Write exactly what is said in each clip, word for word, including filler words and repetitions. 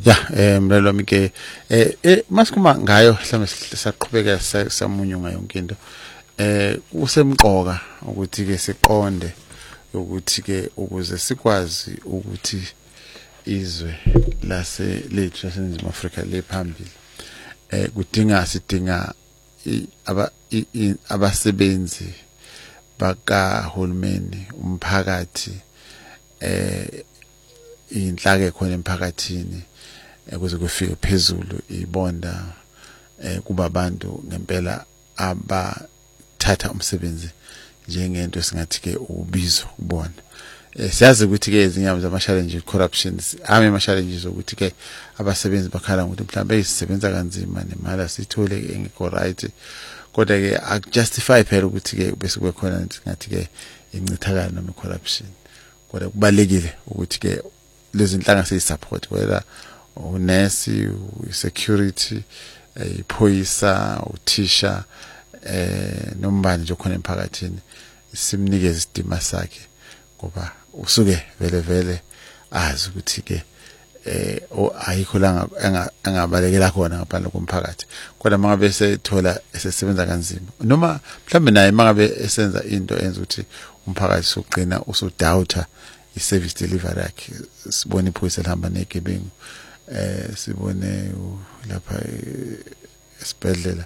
Yeah, eh mlelo mike eh masikuma ngayo mhlawumbe saqhubeka samunyunga yonke into. Eh usemqoka ukuthi ke siqonde ukuthi ke ukuze sikwazi ukuthi izwe lase lethu laseNingizimu Afrika lephambili eh kudinga sidinga aba abasebenzi bakahulumeni umphakathi eh inhlaka khona emphakathini ukuze kufike phezulu ibonda eh kuba abantu ngempela abathatha umsebenzi njengento singathi ke ubizo kubona. Eh siyazi ukuthi ke izinyama zama challenges corruptions ame ama challenges ukuthi ke abasebenzi bakhala ukuthi mhlawumbe isisebenza kanzima nemali asithole engekho right, kodwa ke akujustify phela ukuthi ke bese kube khona ngathi ke incithakala noma corruption. Kodwa kubalekile ukuthi ke lezi inhlanga seyisupport whether unesi, security, iphoyisa, uthisha eh nombani nje khona emphakathini simnikeze isidima sakhe ngoba usuke vele vele azi ukuthi ke eh ayikho la angabalekela khona ngaphandle komphakathi. Kodwa mangabe esethola esesebenza kanzima noma mhlambe naye mangabe esenza into enza ukuthi umphakathi soqina usudoubta i-service delivery yakhe. Sibone iphoyisa lihamba negebengu eh sibone lapha esibhedlela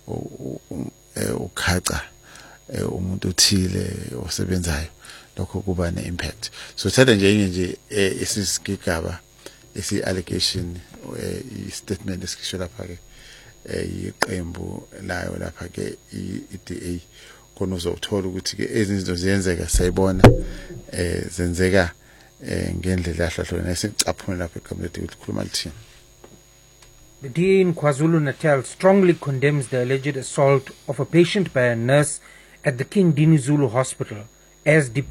ukhaca umuntu othile osebenzayo, lokho kuba ne-impact. So thatha nje nje esisigigaba esi-allegation i-statement esikhishwe lapha ke iqembu layo lapha ke i-D A khona uzothola ukuthi ke ezinto ziyenzeka sayibona eh zenzeka ngendlela yahlahlona esicaphuna lapha eCommunity ukukhuluma lithini. The D A in KwaZulu-Natal strongly condemns the alleged assault of a patient by a nurse at the King Dinizulu Hospital as